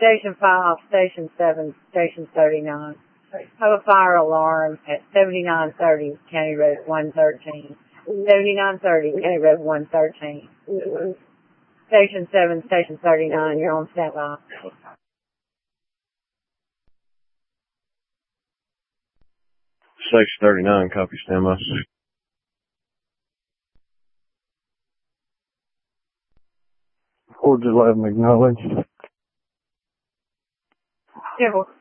Station 5, Station 7, Station 39. Have a fire alarm at 7930 County Road 113. 7930 County Road 113. Station 7, Station 39, you're on standby. Station 39, copy, standby. 411, acknowledge. Civil.